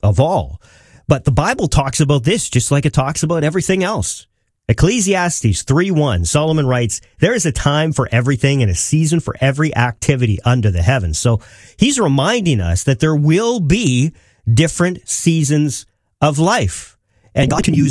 of all. But the Bible talks about this just like it talks about everything else. Ecclesiastes 3:1, Solomon writes, there is a time for everything and a season for every activity under the heavens. So he's reminding us that there will be different seasons of life. And God can use